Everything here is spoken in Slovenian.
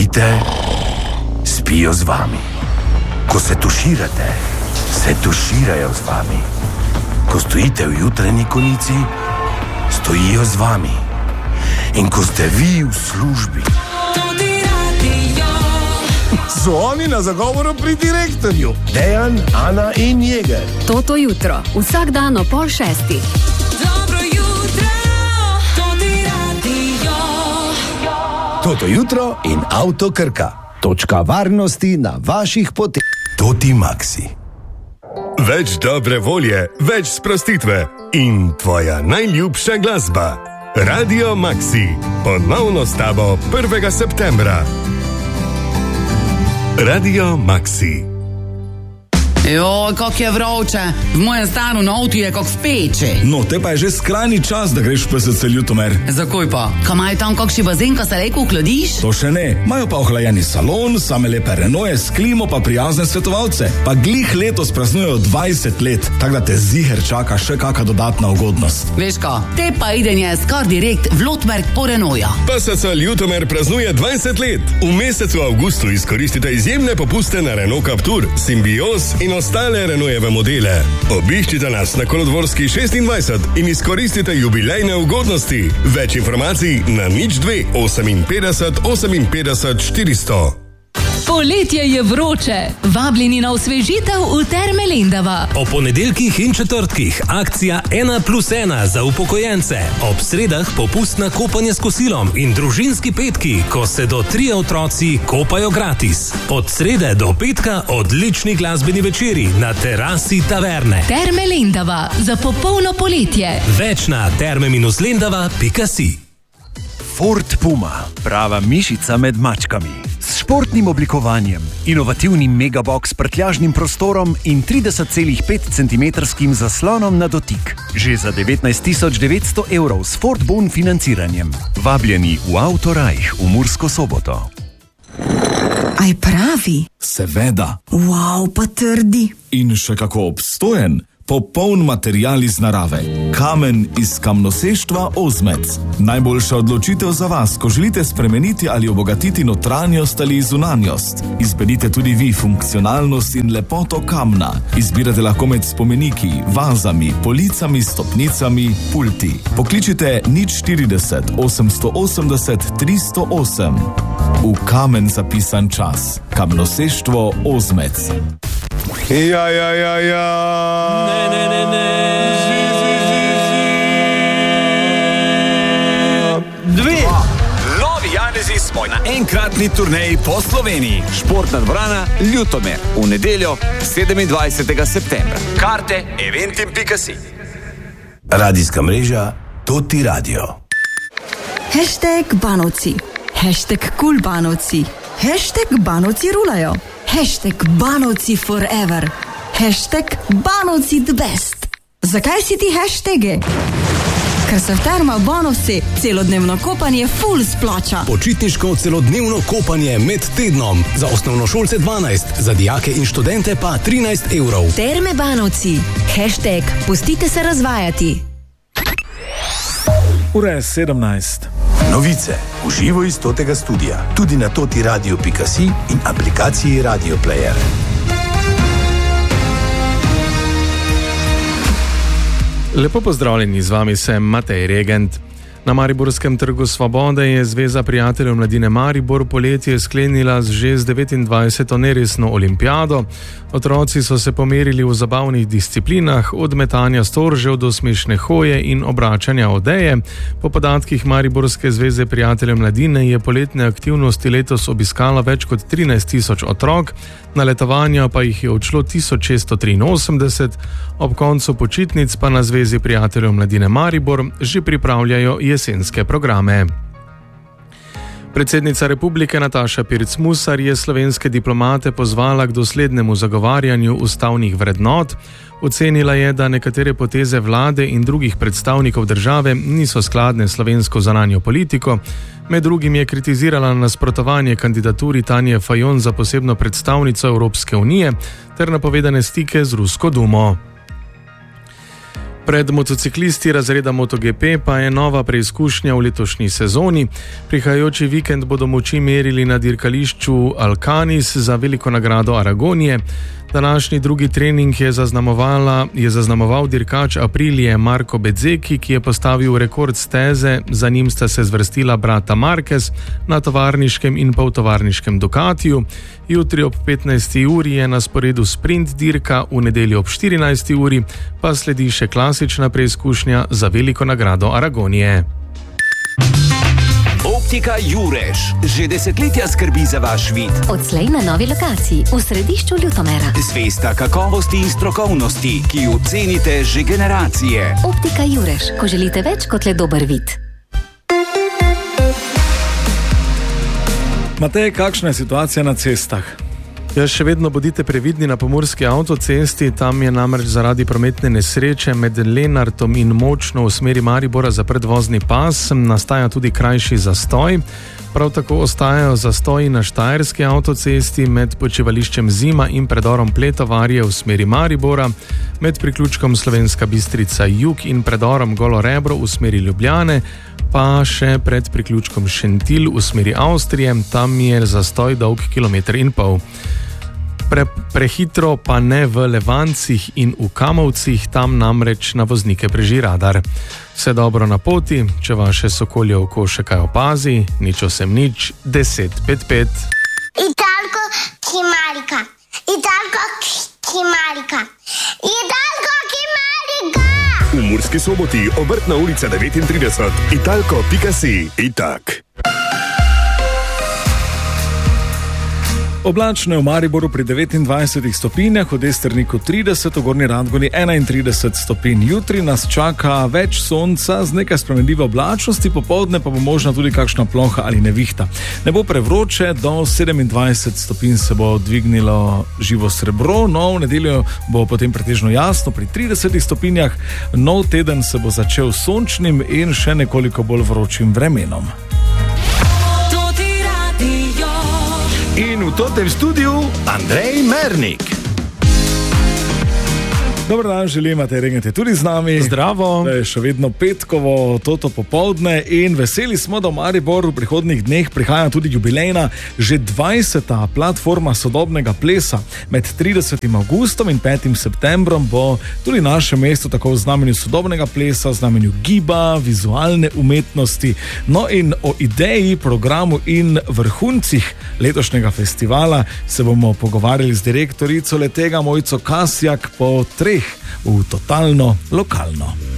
spite, spijo z vami. Ko se tuširate, se tuširajo z vami. Ko stojite v jutranji konici, stojijo z vami. In ko ste vi v službi, so oni na zagovoru pri direktorju. Dejan, Ana in Jeger. Toto jutro, vsak dan o 5:30. Dobro jutro, Toti Radio. Toto jutro in Avto Krka. Točka varnosti na vaših poteh. Toti Maxi. Več dobre volje, več sprostitve in tvoja najljubša glasba. Radio Maxi, ponovno s tabo 1. septembra. Radio Maxi. Joj, kako je vroče. V mojem stanu na avtu je kot v peči. No, te pa je že skrajni čas, da greš v PSC Ljutomer. Zakaj pa? Kaj imajo tam kakšen bazen, ko se lepo ohladiš? To še ne. Imajo pa ohlajeni salon, same lepe Renaultje s klimo, pa prijazne svetovalce. Pa glih letos praznujejo 20 let, tako da te ziher čaka še kakšna dodatna ugodnost. Veš ka, te pa idenje skar direkt v Lotmerk po Renaultja. PSC Ljutomer praznuje 20 let. V mesecu avgustu izkoristite izjemne popuste na Renault Captur, Symbios in ostale Renaultjeve modele. Obiščite nas na Kolodvorski 26 in izkoristite jubilejne ugodnosti. Več informacij na 02 58 58 400. Poletje je vroče. Vabljeni na osvežitev v Terme Lendava. O ponedeljkih in četrtkih akcija 1+1 za upokojence. Ob sredah popust na kopanje s kosilom in družinski petki, ko se do 3 otroci kopajo gratis. Od srede do petka odlični glasbeni večeri na terasi taverne. Terme Lendava za popolno poletje. Več na terme-lendava.si. Ford Puma, prava mišica med mačkami. S športnim oblikovanjem, inovativnim megabox s prtljažnim prostorom in 30,5 cm zaslonom na dotik. Že za 19 900 € s Ford Bon financiranjem. Vabljeni v Autorajh v Mursko Soboto. Aj pravi? Seveda. Wow, pa trdi. In še kako obstojen. Popoln material iz narave. Kamen iz kamnoseštva Ozmec. Najboljša odločitev za vas, ko želite spremeniti ali obogatiti notranjost ali zunanjost. Izberite tudi vi funkcionalnost in lepoto kamna. Izbirate lahko med spomeniki, vazami, policami, stopnicami, pulti. Pokličite 040 880 308. V kamen zapisan čas. Kamnoseštvo Ozmec. Ja. Dve novi Janezi smo na enkratni turneji po Sloveniji. Športna dvorana Ljutomer v nedeljo 27. septembra. Karte eventim.si. Radijska mreža Toti Radio. #Banovci, #Banovci, #Banovci rulajo, #Banovci forever, #Banovci the best. Zakaj si ti hashtage? Ker se v Termah Banovci celodnevno kopanje full splača. Počitniško celodnevno kopanje med tednom. Za osnovnošolce 12, za dijake in študente pa 13 €. Terme Banovci, #pustite se razvajati. Ura je 17. Novice v živo iz Totega studia, tudi na totiradio.si in aplikaciji Radio Player. Lepo pozdravljeni, z vami sem Matej Regent. Na Mariborskem trgu Svobode je Zveza prijateljev mladine Maribor poletje sklenila že z 29. neresno olimpijado. Otroci so se pomerili v zabavnih disciplinah, od metanja storžev do smešne hoje in obračanja odeje. Po podatkih Mariborske zveze prijateljev mladine je poletne aktivnosti letos obiskala več kot 13 000 otrok, na letovanja pa jih je odšlo 1683, ob koncu počitnic pa na Zvezi prijateljev mladine Maribor že pripravljajo jesenske programe. Predsednica republike Nataša Pirc Musar je slovenske diplomate pozvala k doslednemu zagovarjanju ustavnih vrednot. Ocenila je, da nekatere poteze vlade in drugih predstavnikov države niso skladne s slovensko zunanjo politiko. Med drugim je kritizirala nasprotovanje kandidaturi Tanje Fajon za posebno predstavnico Evropske unije ter napovedane stike z Rusko dumo. Pred motociklisti razreda MotoGP pa je nova preizkušnja v letošnji sezoni. Prihajajoči vikend bodo moči merili na dirkališču Alcanis za veliko nagrado Aragonije. Današnji drugi trening je zaznamoval dirkač Aprilije Marko Bezzecchi, ki je postavil rekord steze. Za njim sta se zvrstila brata Marquez na tovarniškem in poltovarniškem Ducatiju. Jutri ob 15. uri je na sporedu sprint dirka, v nedeljo ob 14. uri pa sledi še klasična preizkušnja za veliko nagrado Aragonije. Optika Jurež že desetletja skrbi za vaš vid. Odslej na novi lokaciji v središču Ljutomera. Zvesta kakovosti in strokovnosti, ki jo cenite že generacije. Optika Jurež, ko želite več kot le dober vid. Matej, kakšna je situacija na cestah? Ja, še vedno bodite previdni na pomurski avtocesti, tam je namreč zaradi prometne nesreče med Lenartom in Močno v smeri Maribora zaprt vozni pas, nastaja tudi krajši zastoj. Prav tako ostajajo zastoji na Štajerski avtocesti med počivališčem Zima in predorom Pletovarje v smeri Maribora, med priključkom Slovenska Bistrica Jug in predorom Golo Rebro v smeri Ljubljane, pa še pred priključkom Šentil v smeri Avstrije, tam je zastoj dolg 1,5 kilometra. Prehitro pa ne v Levancih in v Kamovcih, tam namreč na voznike preži radar. Vse dobro na poti, če vaše sokolje oko še kaj opazi, nič 1055. Italko Kimarika. Italko Kimarika. Italko Kimarika. V Murski Soboti, Obrtna ulica 39, italko.si. Itak. Oblačno je v Mariboru pri 29 stopinjah, v Desterniku 30, v Gornji Radgoni 31 stopinj. Jutri nas čaka več sonca z nekaj spremenljive oblačnosti, popoldne pa bo možna tudi kakšna ploha ali nevihta. Ne bo prevroče, do 27 stopinj se bo dvignilo živo srebro, no v nedeljo bo potem pretežno jasno pri 30 stopinjah, nov teden se bo začel s sončnim in še nekoliko bolj vročim vremenom. In v tem studiu Andrej Mernik. Dobar dan, želim, Matej Regent je tudi z nami. Zdravo. Je še vedno petkovo toto popoldne in veseli smo, da v Mariboru v prihodnjih dneh prihaja tudi jubilejna, že 20. platforma sodobnega plesa. Med 30. avgustom in 5. septembrom bo tudi naše mesto tako v znamenju sodobnega plesa, v znamenju giba, vizualne umetnosti. No in o ideji, programu in vrhuncih letošnjega festivala se bomo pogovarjali z direktorico le-tega Mojco Kasjak po 3 v Totalno lokalno.